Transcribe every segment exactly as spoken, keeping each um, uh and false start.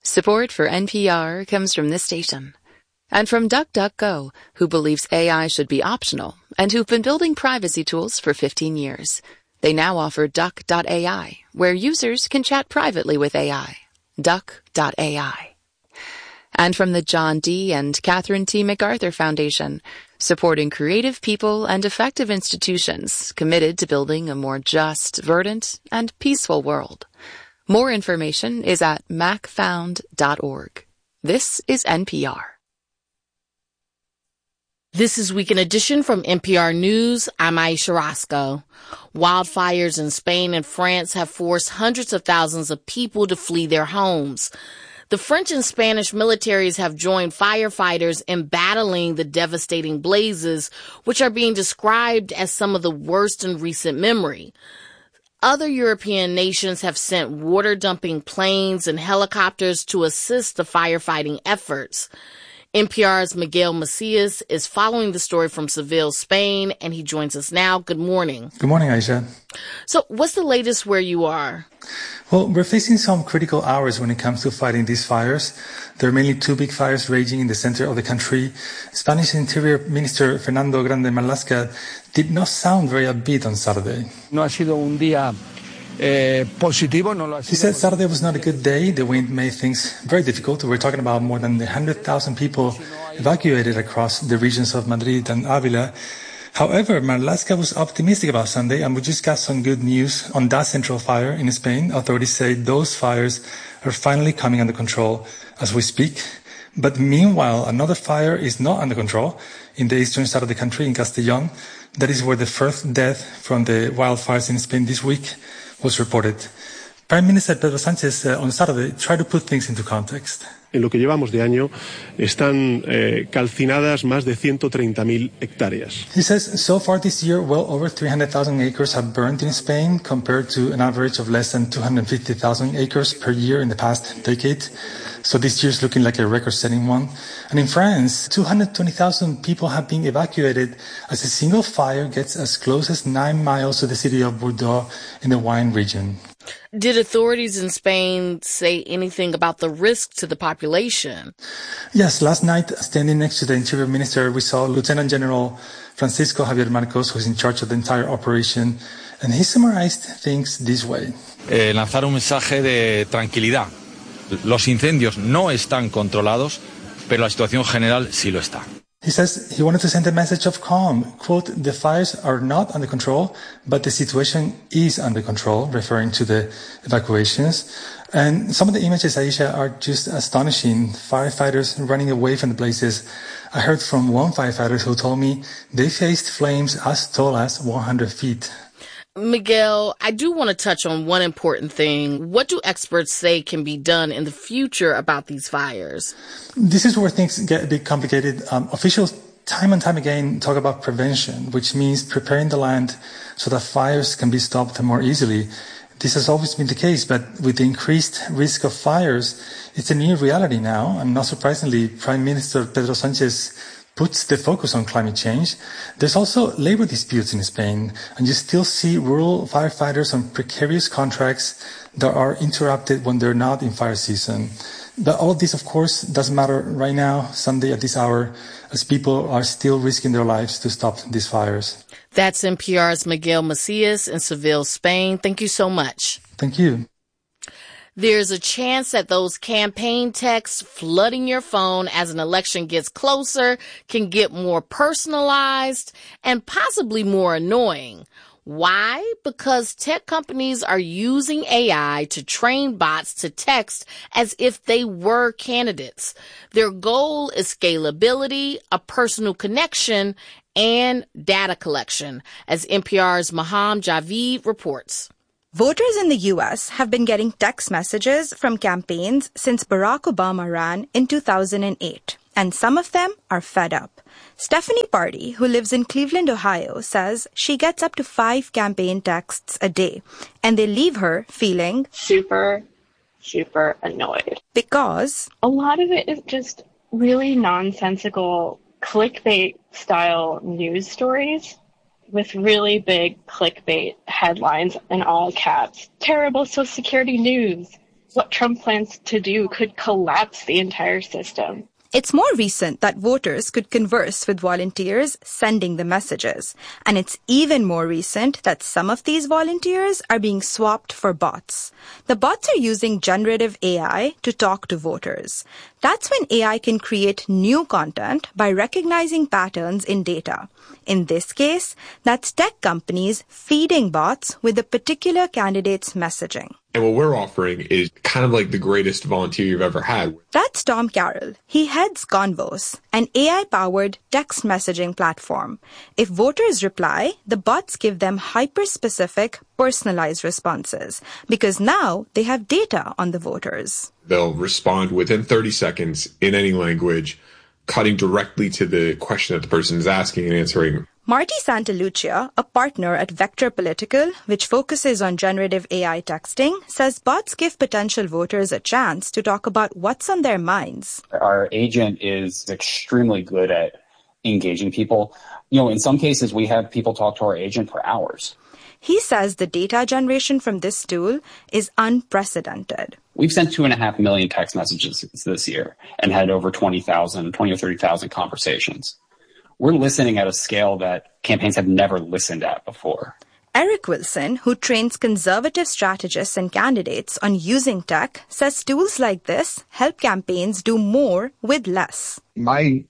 Support for N P R comes from this station. And from DuckDuckGo, who believes A I should be optional and who've been building privacy tools for fifteen years. They now offer Duck dot A I, where users can chat privately with A I. Duck dot A I. And from the John D. and Catherine T. MacArthur Foundation, supporting creative people and effective institutions committed to building a more just, verdant, and peaceful world. More information is at mac found dot org. This is N P R. This is Weekend Edition from N P R News. I'm Aisha Roscoe. Wildfires in Spain and France have forced hundreds of thousands of people to flee their homes. The French and Spanish militaries have joined firefighters in battling the devastating blazes, which are being described as some of the worst in recent memory. Other European nations have sent water-dumping planes and helicopters to assist the firefighting efforts. N P R's Miguel Macias is following the story from Seville, Spain, and he joins us now. Good morning. Good morning, Aisha. So what's the latest where you are? Well, we're facing some critical hours when it comes to fighting these fires. There are mainly two big fires raging in the center of the country. Spanish Interior Minister Fernando Grande Marlaska did not sound very upbeat on Saturday. No ha sido un día Eh, positivo, no lo ha sido. He said Saturday was not a good day. The wind made things very difficult. We're talking about more than one hundred thousand people evacuated across the regions of Madrid and Avila. However, Marlaska was optimistic about Sunday, and we just got some good news on that central fire in Spain. Authorities say those fires are finally coming under control as we speak. But meanwhile, another fire is not under control in the eastern side of the country, in Castellón. That is where the first death from the wildfires in Spain this week was reported. Prime Minister Pedro Sánchez uh, on Saturday tried to put things into context. En lo que llevamos de año están eh, calcinadas más de ciento treinta mil hectáreas. He says so far this year, well over three hundred thousand acres have burned in Spain compared to an average of less than two hundred fifty thousand acres per year in the past decade. So this year is looking like a record-setting one. And in France, two hundred twenty thousand people have been evacuated as a single fire gets as close as nine miles to the city of Bordeaux in the wine region. Did authorities in Spain say anything about the risk to the population? Yes, last night, standing next to the Interior Minister, we saw Lieutenant General Francisco Javier Marcos, who's in charge of the entire operation, and he summarized things this way. Eh, lanzar un mensaje de tranquilidad. Los incendios no están controlados, pero la situación general sí lo está. He says he wanted to send a message of calm. Quote, the fires are not under control, but the situation is under control, referring to the evacuations. And some of the images, Aisha, are just astonishing. Firefighters running away from the blazes. I heard from one firefighter who told me they faced flames as tall as one hundred feet. Miguel, I do want to touch on one important thing. What do experts say can be done in the future about these fires? This is where things get a bit complicated. Um, officials time and time again talk about prevention, which means preparing the land so that fires can be stopped more easily. This has always been the case, but with the increased risk of fires, it's a new reality now. And not surprisingly, Prime Minister Pedro Sánchez puts the focus on climate change. There's also labor disputes in Spain, and you still see rural firefighters on precarious contracts that are interrupted when they're not in fire season. But all of this, of course, doesn't matter right now, Sunday at this hour, as people are still risking their lives to stop these fires. That's N P R's Miguel Macias in Seville, Spain. Thank you so much. Thank you. There's a chance that those campaign texts flooding your phone as an election gets closer can get more personalized and possibly more annoying. Why? Because tech companies are using A I to train bots to text as if they were candidates. Their goal is scalability, a personal connection, and data collection, as N P R's Maham Javid reports. Voters in the U S have been getting text messages from campaigns since Barack Obama ran in two thousand eight, and some of them are fed up. Stephanie Party, who lives in Cleveland, Ohio, says she gets up to five campaign texts a day, and they leave her feeling super, super annoyed. Because a lot of it is just really nonsensical clickbait-style news stories with really big clickbait headlines in all caps. Terrible Social Security news. what Trump plans to do could collapse the entire system. It's more recent that voters could converse with volunteers sending the messages. And it's even more recent that some of these volunteers are being swapped for bots. The bots are using generative A I to talk to voters. That's when A I can create new content by recognizing patterns in data. In this case, that's tech companies feeding bots with a particular candidate's messaging. And what we're offering is kind of like the greatest volunteer you've ever had. That's Tom Carroll. He heads Convos, an A I-powered text messaging platform. If voters reply, the bots give them hyper-specific, personalized responses because now they have data on the voters. They'll respond within thirty seconds in any language, cutting directly to the question that the person is asking and answering. Marty Santalucia, a partner at Vector Political, which focuses on generative A I texting, says bots give potential voters a chance to talk about what's on their minds. Our agent is extremely good at engaging people. You know, in some cases, we have people talk to our agent for hours. He says the data generation from this tool is unprecedented. We've sent two and a half million text messages this year and had over twenty thousand, twenty or thirty thousand conversations. We're listening at a scale that campaigns have never listened at before. Eric Wilson, who trains conservative strategists and candidates on using tech, says tools like this help campaigns do more with less. My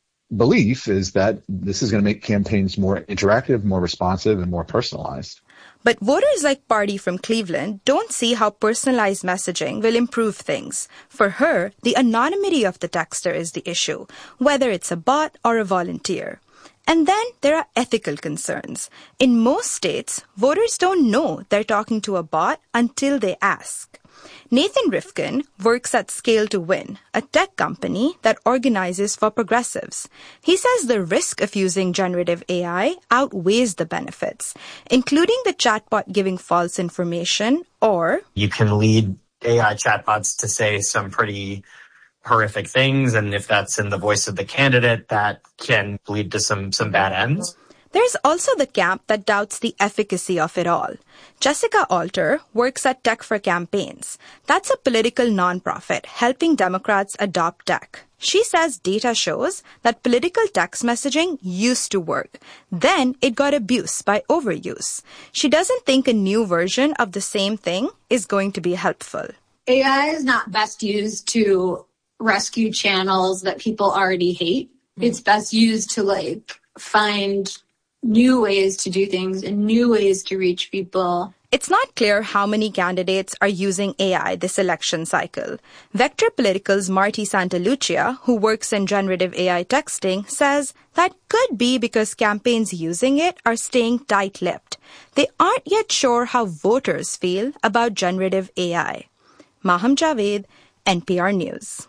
belief is that this is going to make campaigns more interactive, more responsive, and more personalized. But voters like Party from Cleveland don't see how personalized messaging will improve things. For her, the anonymity of the texter is the issue, whether it's a bot or a volunteer. And then there are ethical concerns. In most states, voters don't know they're talking to a bot until they ask. Nathan Rifkin works at Scale to Win, a tech company that organizes for progressives. He says the risk of using generative A I outweighs the benefits, including the chatbot giving false information or... You can lead A I chatbots to say some pretty horrific things, and if that's in the voice of the candidate, that can lead to some, some bad ends. There's also the camp that doubts the efficacy of it all. Jessica Alter works at Tech for Campaigns. That's a political nonprofit helping Democrats adopt tech. She says data shows that political text messaging used to work. Then it got abused by overuse. She doesn't think a new version of the same thing is going to be helpful. A I is not best used to rescue channels that people already hate. Mm-hmm. It's best used to, like, find new ways to do things and new ways to reach people. It's not clear how many candidates are using A I this election cycle. Vector Political's Marty Santalucia, who works in generative A I texting, says that could be because campaigns using it are staying tight-lipped. They aren't yet sure how voters feel about generative A I. Maham Javed, N P R News.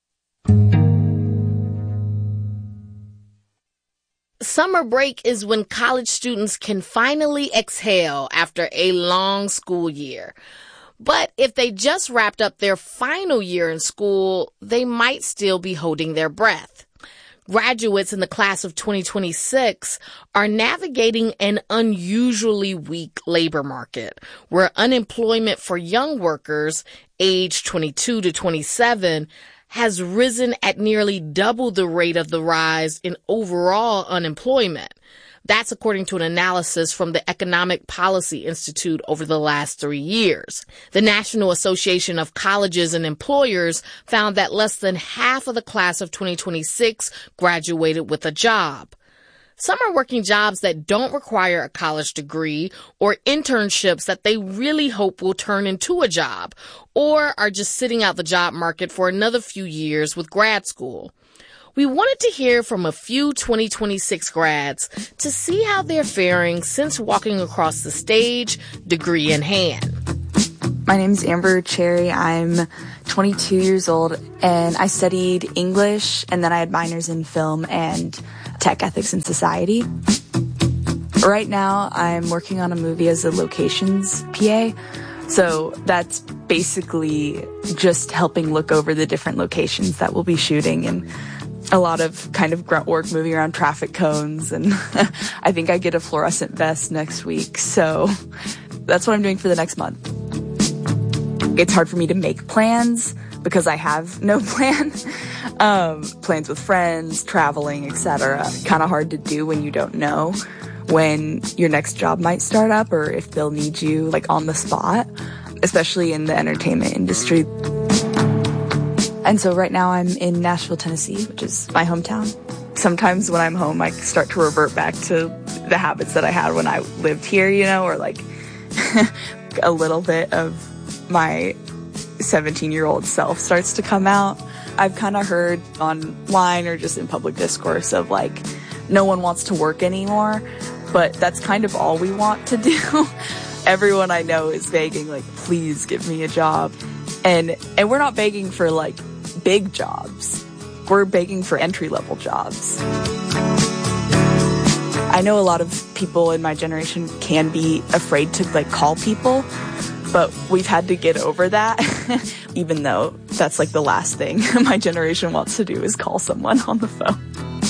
Summer break is when college students can finally exhale after a long school year. But if they just wrapped up their final year in school, they might still be holding their breath. Graduates in the class of twenty twenty-six are navigating an unusually weak labor market, where unemployment for young workers aged twenty-two to twenty-seven has risen at nearly double the rate of the rise in overall unemployment. That's according to an analysis from the Economic Policy Institute over the last three years. The National Association of Colleges and Employers found that less than half of the class of twenty twenty-six graduated with a job. Some are working jobs that don't require a college degree or internships that they really hope will turn into a job, or are just sitting out the job market for another few years with grad school. We wanted to hear from a few twenty twenty-six grads to see how they're faring since walking across the stage, degree in hand. My name's Amber Cherry. I'm twenty-two years old, and I studied English, and then I had minors in film and tech ethics and society. Right now, I'm working on a movie as a locations P A. So that's basically just helping look over the different locations that we'll be shooting, and a lot of kind of grunt work moving around traffic cones. And I think I get a fluorescent vest next week. So that's what I'm doing for the next month. It's hard for me to make plans because I have no plan. Um, plans with friends, traveling, et cetera. Kind of hard to do when you don't know when your next job might start up or if they'll need you like on the spot, especially in the entertainment industry. And so right now I'm in Nashville, Tennessee, which is my hometown. Sometimes when I'm home, I start to revert back to the habits that I had when I lived here, you know, or like a little bit of my seventeen-year-old self starts to come out. I've kind of heard online or just in public discourse of like, no one wants to work anymore, but that's kind of all we want to do. Everyone I know is begging like, please give me a job. And, and we're not begging for like big jobs. We're begging for entry-level jobs. I know a lot of people in my generation can be afraid to like call people, but we've had to get over that, even though that's like the last thing my generation wants to do is call someone on the phone.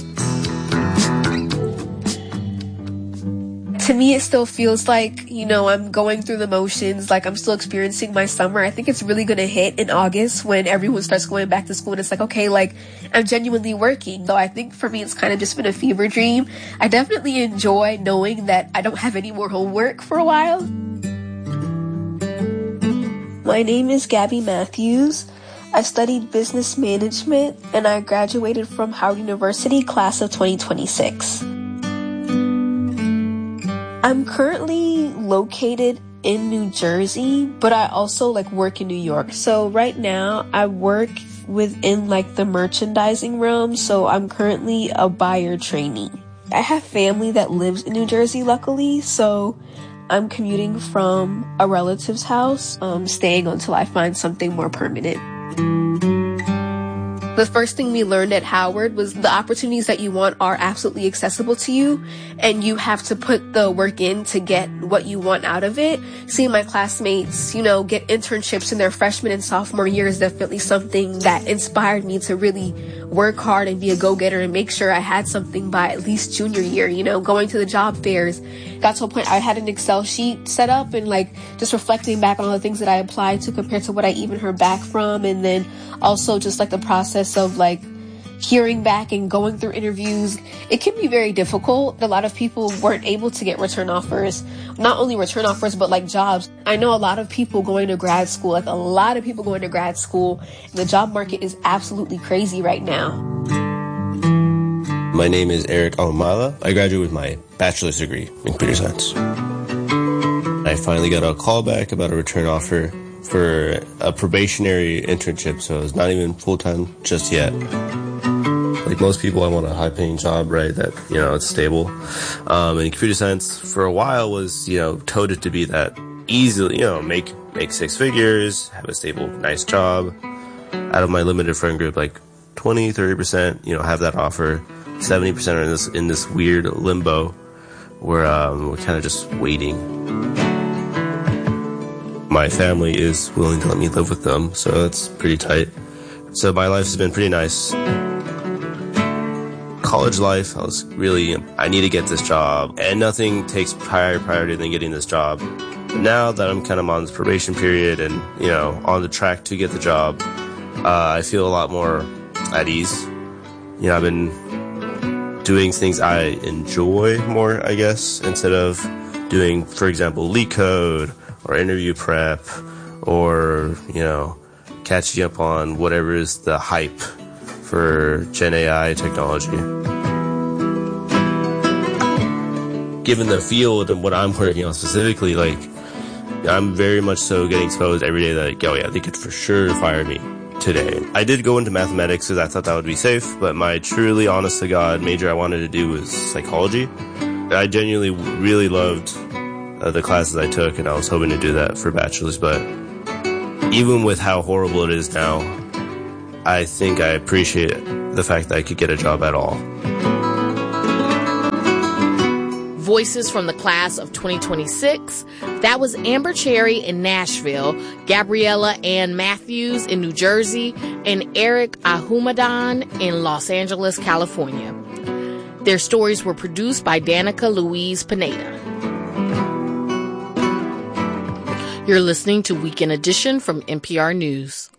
To me, it still feels like, you know, I'm going through the motions, like I'm still experiencing my summer. I think it's really going to hit in August when everyone starts going back to school and it's like, okay, like I'm genuinely working. Though I think for me, it's kind of just been a fever dream. I definitely enjoy knowing that I don't have any more homework for a while. My name is Gabby Matthews. I studied business management and I graduated from Howard University, class of twenty twenty-six. I'm currently located in New Jersey, but I also like work in New York. So right now I work within like the merchandising realm. So I'm currently a buyer trainee. I have family that lives in New Jersey, luckily. So I'm commuting from a relative's house, um, staying until I find something more permanent. The first thing we learned at Howard was the opportunities that you want are absolutely accessible to you, and you have to put the work in to get what you want out of it. Seeing my classmates, you know, get internships in their freshman and sophomore year is definitely something that inspired me to really work hard and be a go-getter and make sure I had something by at least junior year, you know, going to the job fairs. Got to a point I had an Excel sheet set up and like just reflecting back on all the things that I applied to compared to what I even heard back from. And then also just like the process of like hearing back and going through interviews. It can be very difficult. A lot of people weren't able to get return offers, not only return offers, but like jobs. I know a lot of people going to grad school, like a lot of people going to grad school. The job market is absolutely crazy right now. My name is Eric Almala. I graduated with my bachelor's degree in computer science. I finally got a call back about a return offer for a probationary internship, so it's not even full-time just yet. Like most people, I want a high-paying job, right, that, you know, it's stable. Um, and computer science for a while was, you know, touted to be that easily, you know, make make six figures, have a stable, nice job. Out of my limited friend group, like twenty, thirty percent, you know, have that offer. seventy percent are in this, in this weird limbo where um, we're kind of just waiting. My family is willing to let me live with them, so that's pretty tight. So my life has been pretty nice. College life, I was really, I need to get this job, and nothing takes higher priority than getting this job. But now that I'm kind of on this probation period and, you know, on the track to get the job, uh, I feel a lot more at ease. You know, I've been doing things I enjoy more, I guess, instead of doing, for example, leak code or interview prep or, you know, catching up on whatever is the hype for Gen A I technology. Given the field and what I'm working on specifically, like, I'm very much so getting exposed every day that, oh yeah, they could for sure fire me today. I did go into mathematics because I thought that would be safe, but my truly honest to God major I wanted to do was psychology. I genuinely really loved uh, the classes I took, and I was hoping to do that for bachelor's, but even with how horrible it is now, I think I appreciate the fact that I could get a job at all. Voices from the class of twenty twenty-six. That was Amber Cherry in Nashville, Gabriella Ann Matthews in New Jersey, and Eric Ahumadan in Los Angeles, California. Their stories were produced by Danica Louise Pineda. You're listening to Weekend Edition from N P R News.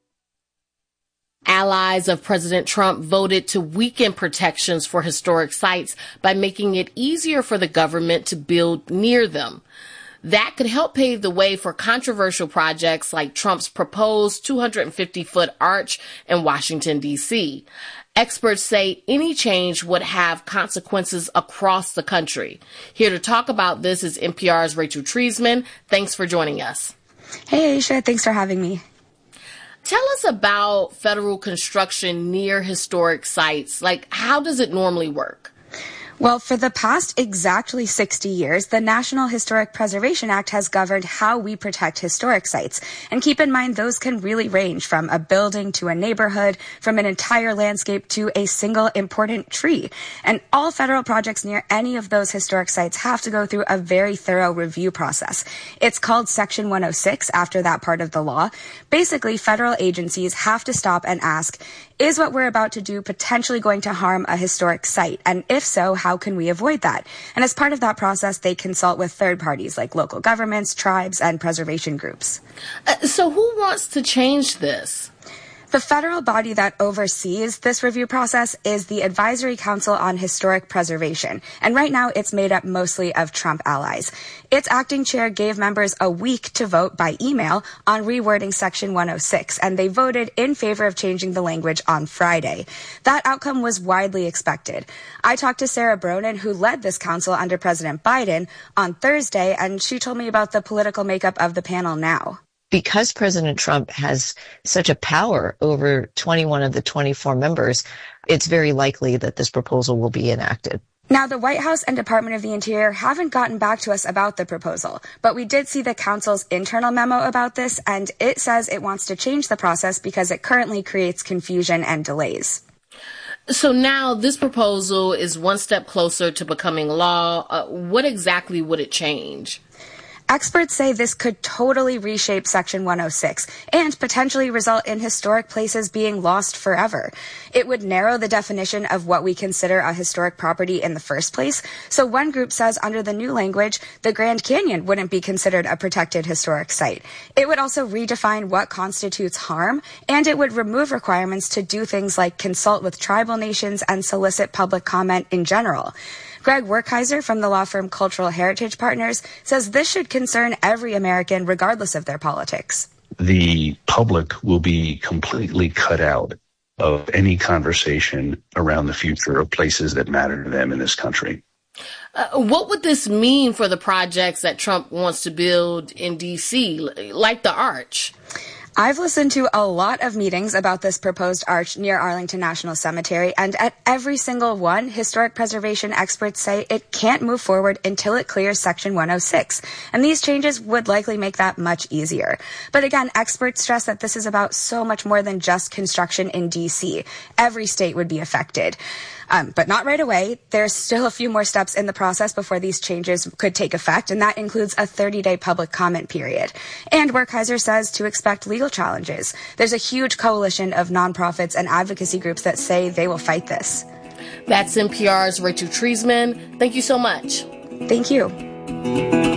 Allies of President Trump voted to weaken protections for historic sites by making it easier for the government to build near them. That could help pave the way for controversial projects like Trump's proposed two hundred fifty foot arch in Washington, D C. Experts say any change would have consequences across the country. Here to talk about this is N P R's Rachel Treisman. Thanks for joining us. Hey, Aisha. Thanks for having me. Tell us about federal construction near historic sites. Like, how does it normally work? Well, for the past exactly sixty years, the National Historic Preservation Act has governed how we protect historic sites. And keep in mind, those can really range from a building to a neighborhood, from an entire landscape to a single important tree. And all federal projects near any of those historic sites have to go through a very thorough review process. It's called Section one oh six after that part of the law. Basically, federal agencies have to stop and ask, is what we're about to do potentially going to harm a historic site? And if so, how can we avoid that? And as part of that process, they consult with third parties like local governments, tribes, and preservation groups. Uh, so who wants to change this? The federal body that oversees this review process is the Advisory Council on Historic Preservation, and right now it's made up mostly of Trump allies. Its acting chair gave members a week to vote by email on rewording Section one oh six, and they voted in favor of changing the language on Friday. That outcome was widely expected. I talked to Sarah Bronin, who led this council under President Biden, on Thursday, and she told me about the political makeup of the panel now. Because President Trump has such a power over twenty-one of the twenty-four members, it's very likely that this proposal will be enacted. Now, the White House and Department of the Interior haven't gotten back to us about the proposal, but we did see the council's internal memo about this, and it says it wants to change the process because it currently creates confusion and delays. So now this proposal is one step closer to becoming law. Uh, what exactly would it change? Experts say this could totally reshape Section one oh six and potentially result in historic places being lost forever. It would narrow the definition of what we consider a historic property in the first place. So one group says under the new language, the Grand Canyon wouldn't be considered a protected historic site. It would also redefine what constitutes harm, and it would remove requirements to do things like consult with tribal nations and solicit public comment in general. Greg Werkheiser from the law firm Cultural Heritage Partners says this should concern every American regardless of their politics. The public will be completely cut out of any conversation around the future of places that matter to them in this country. Uh, what would this mean for the projects that Trump wants to build in D C, like the Arch? I've listened to a lot of meetings about this proposed arch near Arlington National Cemetery, and at every single one, historic preservation experts say it can't move forward until it clears Section one oh six. And these changes would likely make that much easier. But again, experts stress that this is about so much more than just construction in D C. Every state would be affected. Um, but not right away. There's still a few more steps in the process before these changes could take effect, and that includes a thirty-day public comment period. And Werkheiser says to expect legal challenges. There's a huge coalition of nonprofits and advocacy groups that say they will fight this. That's N P R's Rachel Treisman. Thank you so much. Thank you.